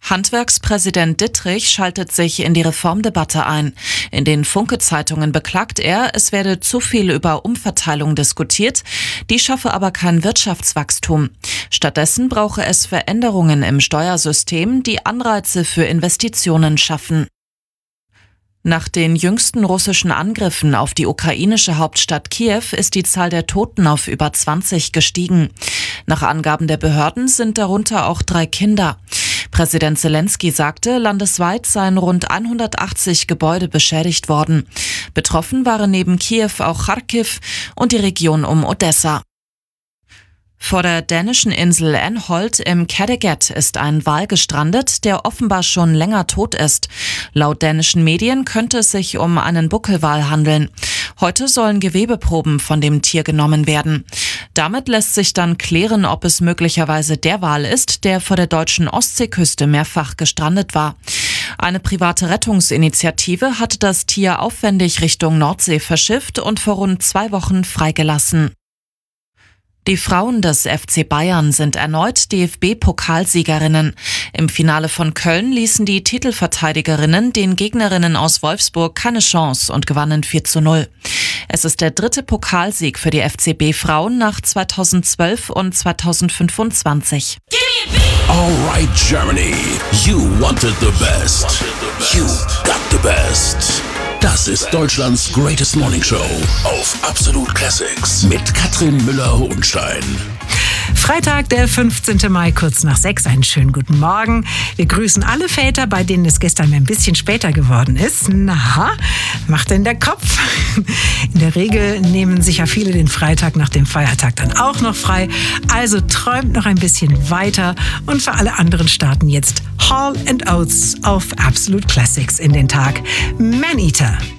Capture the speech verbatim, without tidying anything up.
Handwerkspräsident Dittrich schaltet sich in die Reformdebatte ein. In den Funke-Zeitungen beklagt er, es werde zu viel über Umverteilung diskutiert, die schaffe aber kein Wirtschaftswachstum. Stattdessen brauche es Veränderungen im Steuersystem, die Anreize für Investitionen schaffen. Nach den jüngsten russischen Angriffen auf die ukrainische Hauptstadt Kiew ist die Zahl der Toten auf über zwanzig gestiegen. Nach Angaben der Behörden sind darunter auch drei Kinder. Präsident Selenskyj sagte, landesweit seien rund hundertachtzig Gebäude beschädigt worden. Betroffen waren neben Kiew auch Charkiw und die Region um Odessa. Vor der dänischen Insel Anholt im Kattegat ist ein Wal gestrandet, der offenbar schon länger tot ist. Laut dänischen Medien könnte es sich um einen Buckelwal handeln. Heute sollen Gewebeproben von dem Tier genommen werden. Damit lässt sich dann klären, ob es möglicherweise der Wal ist, der vor der deutschen Ostseeküste mehrfach gestrandet war. Eine private Rettungsinitiative hatte das Tier aufwendig Richtung Nordsee verschifft und vor rund zwei Wochen freigelassen. Die Frauen des F C Bayern sind erneut D F B-Pokalsiegerinnen. Im Finale von Köln ließen die Titelverteidigerinnen den Gegnerinnen aus Wolfsburg keine Chance und gewannen vier zu null. Es ist der dritte Pokalsieg für die F C B-Frauen nach zweitausendzwölf und zweitausendfünfundzwanzig. All right, Germany, you wanted the best. You got the best. Das ist Deutschlands Greatest Morning Show auf Absolut Classics mit Katrin Müller-Hohenstein. Freitag, der fünfzehnten Mai, kurz nach sechs. Einen schönen guten Morgen. Wir grüßen alle Väter, bei denen es gestern ein bisschen später geworden ist. Na, macht denn der Kopf? In der Regel nehmen sich ja viele den Freitag nach dem Feiertag dann auch noch frei. Also träumt noch ein bisschen weiter. Und für alle anderen starten jetzt Hall and Oates auf Absolute Classics in den Tag. Maneater.